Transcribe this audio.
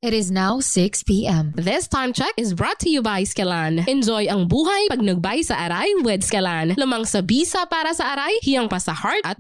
It is now 6 p.m. This time check is brought to you by Skelan. Enjoy ang buhay pag nagbay sa aray with Skelan. Lamang sa bisa para sa aray, hiyang pa sa heart at